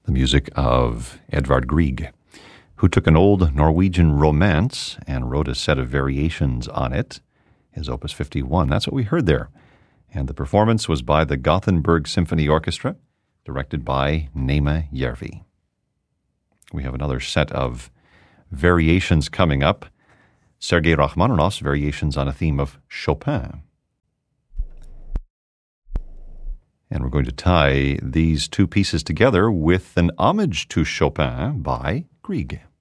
the music of Edvard Grieg, who took an old Norwegian romance and wrote a set of variations on it, his Opus 51. That's what we heard there. And the performance was by the Gothenburg Symphony Orchestra, directed by Nema Järvi. We have another set of variations coming up. Sergei Rachmaninoff's variations on a theme of Chopin. And we're going to tie these two pieces together with an homage to Chopin by Grieg.